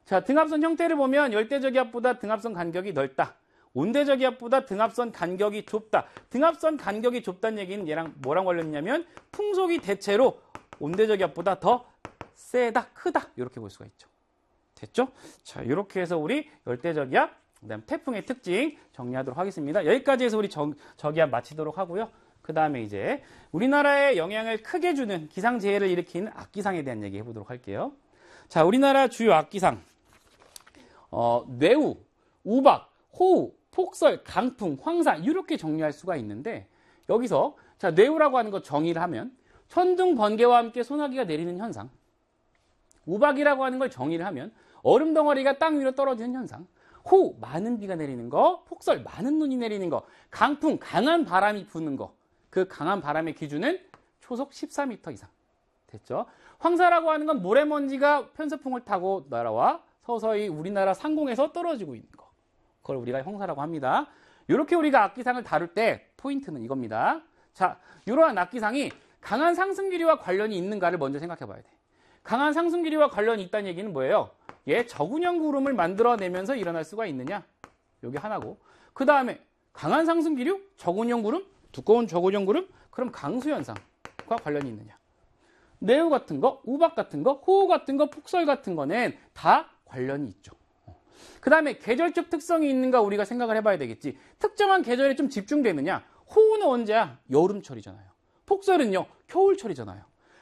자, 등압선 형태를 보면 열대저기압보다 등압선 간격이 넓다. 온대저기압보다 등압선 간격이 좁다. 등압선 간격이 좁다는 얘기는 얘랑 뭐랑 관련이냐면 풍속이 대체로 온대저기압보다 더 세다, 크다 이렇게 볼 수가 있죠. 됐죠? 자, 이렇게 해서 우리 열대저기압, 그다음 태풍의 특징 정리하도록 하겠습니다. 여기까지 해서 우리 저기압 마치도록 하고요. 그 다음에 이제 우리나라에 영향을 크게 주는 기상재해를 일으키는 악기상에 대한 얘기 해보도록 할게요. 자, 우리나라 주요 악기상 뇌우, 우박, 호우, 폭설, 강풍, 황사 이렇게 정리할 수가 있는데 여기서 자, 뇌우라고 하는 거 정의를 하면 천둥, 번개와 함께 소나기가 내리는 현상, 우박이라고 하는 걸 정의를 하면 얼음 덩어리가 땅 위로 떨어지는 현상, 호우, 많은 비가 내리는 거, 폭설, 많은 눈이 내리는 거, 강풍, 강한 바람이 부는 거, 그 강한 바람의 기준은 초속 14m 이상. 됐죠? 황사라고 하는 건 모래먼지가 편서풍을 타고 날아와 서서히 우리나라 상공에서 떨어지고 있는 거. 그걸 우리가 황사라고 합니다. 이렇게 우리가 악기상을 다룰 때 포인트는 이겁니다. 자, 이러한 악기상이 강한 상승기류와 관련이 있는가를 먼저 생각해 봐야 돼. 강한 상승기류와 관련이 있다는 얘기는 뭐예요? 저군형 구름을 만들어내면서 일어날 수가 있느냐? 여기 하나고. 그 다음에 강한 상승기류, 저군형 구름, 두꺼운 저군형 구름, 그럼 강수현상과 관련이 있느냐? 뇌우 같은 거, 우박 같은 거, 호우 같은 거, 폭설 같은 거는 다 관련이 있죠. 그 다음에 계절적 특성이 있는가 우리가 생각을 해봐야 되겠지. 특정한 계절에 좀 집중되느냐? 호우는 언제야? 여름철이잖아요. 폭설은요, 겨울철이잖아요.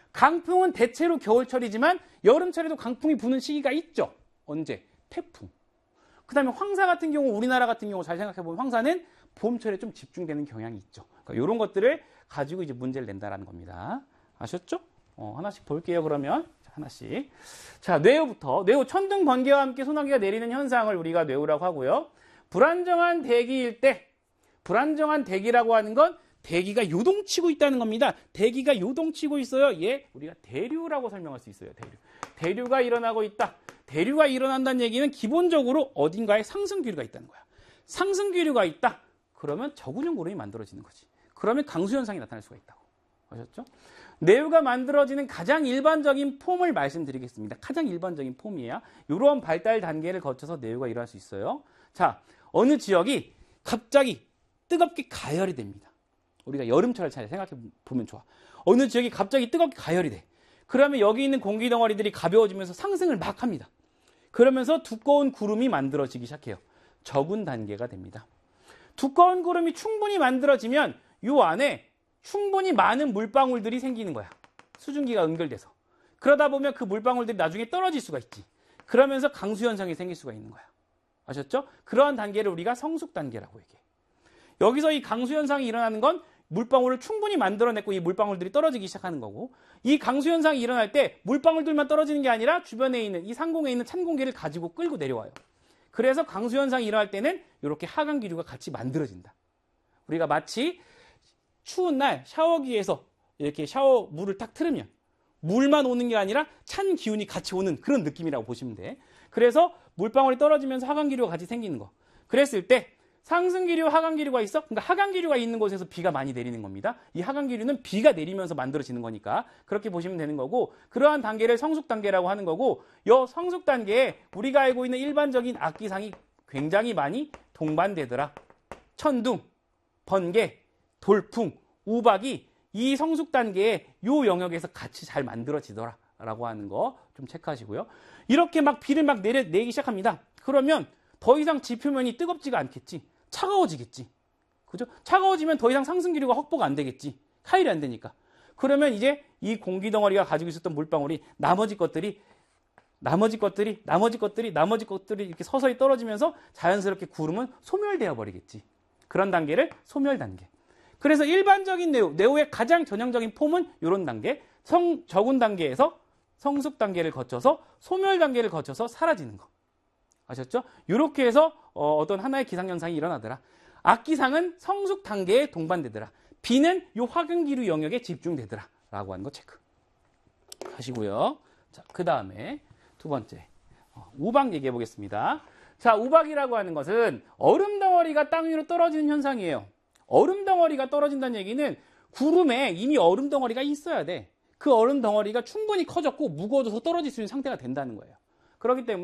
강풍은 대체로 겨울철이지만 여름철에도 강풍이 부는 시기가 있죠. 언제? 태풍. 그 다음에 황사 같은 경우, 우리나라 같은 경우 잘 생각해보면 황사는 봄철에 좀 집중되는 경향이 있죠. 그러니까 이런 것들을 가지고 이제 문제를 낸다라는 겁니다. 아셨죠? 하나씩 볼게요, 그러면. 자, 하나씩. 자, 뇌우부터. 뇌우, 천둥, 번개와 함께 소나기가 내리는 현상을 우리가 뇌우라고 하고요. 불안정한 대기일 때, 불안정한 대기라고 하는 건 대기가 요동치고 있다는 겁니다. 대기가 요동치고 있어요. 우리가 대류라고 설명할 수 있어요. 대류. 대류가 일어나고 있다. 대류가 일어난다는 얘기는 기본적으로 어딘가에 상승기류가 있다는 거야. 상승기류가 있다. 그러면 저군형 구름이 만들어지는 거지. 그러면 강수현상이 나타날 수가 있다고. 아셨죠? 뇌우가 만들어지는 가장 일반적인 폼을 말씀드리겠습니다. 가장 일반적인 폼이에요. 이런 발달 단계를 거쳐서 뇌우가 일어날 수 있어요. 자, 어느 지역이 갑자기 뜨겁게 가열이 됩니다. 우리가 여름철을 잘 생각해 보면 좋아. 어느 지역이 갑자기 뜨겁게 가열이 돼. 그러면 여기 있는 공기 덩어리들이 가벼워지면서 상승을 막 합니다. 그러면서 두꺼운 구름이 만들어지기 시작해요. 저군 단계가 됩니다. 두꺼운 구름이 충분히 만들어지면 이 안에 충분히 많은 물방울들이 생기는 거야. 수증기가 연결돼서. 그러다 보면 그 물방울들이 나중에 떨어질 수가 있지. 그러면서 강수현상이 생길 수가 있는 거야. 아셨죠? 그러한 단계를 우리가 성숙 단계라고 얘기해. 여기서 이 강수현상이 일어나는 건 물방울을 충분히 만들어냈고 이 물방울들이 떨어지기 시작하는 거고, 이 강수현상이 일어날 때 물방울들만 떨어지는 게 아니라 주변에 있는 이 상공에 있는 찬 공기를 가지고 끌고 내려와요. 그래서 강수현상이 일어날 때는 이렇게 하강기류가 같이 만들어진다. 우리가 마치 추운 날 샤워기에서 이렇게 샤워 물을 딱 틀으면 물만 오는 게 아니라 찬 기운이 같이 오는 그런 느낌이라고 보시면 돼. 그래서 물방울이 떨어지면서 하강기류가 같이 생기는 거. 그랬을 때 상승기류, 하강기류가 있어? 그러니까 하강기류가 있는 곳에서 비가 많이 내리는 겁니다. 이 하강기류는 비가 내리면서 만들어지는 거니까 그렇게 보시면 되는 거고, 그러한 단계를 성숙 단계라고 하는 거고, 이 성숙 단계에 우리가 알고 있는 일반적인 악기상이 굉장히 많이 동반되더라. 천둥, 번개, 돌풍, 우박이 이 성숙 단계에 요 영역에서 같이 잘 만들어지더라라고 하는 거 좀 체크하시고요. 이렇게 막 비를 막 내기 시작합니다. 그러면 더 이상 지표면이 뜨겁지가 않겠지. 차가워지겠지. 그죠? 차가워지면 더 이상 상승기류가 확보가 안 되겠지. 하일이 안 되니까. 그러면 이제 이 공기 덩어리가 가지고 있었던 물방울이 나머지 것들이 이렇게 서서히 떨어지면서 자연스럽게 구름은 소멸되어 버리겠지. 그런 단계를 소멸 단계. 그래서 일반적인 뇌우의 가장 전형적인 폼은 이런 단계, 저군 단계에서 성숙 단계를 거쳐서 소멸 단계를 거쳐서 사라지는 거. 아셨죠? 이렇게 해서 어떤 하나의 기상현상이 일어나더라. 악기상은 성숙 단계에 동반되더라. 비는 요 하강기류 영역에 집중되더라. 라고 하는 거 체크 하시고요. 자, 그 다음에 두 번째, 우박 얘기해 보겠습니다. 자, 우박이라고 하는 것은 얼음 덩어리가 땅 위로 떨어지는 현상이에요. 얼음 덩어리가 떨어진다는 얘기는 구름에 이미 얼음 덩어리가 있어야 돼. 그 얼음 덩어리가 충분히 커졌고 무거워져서 떨어질 수 있는 상태가 된다는 거예요. 그렇기 때문에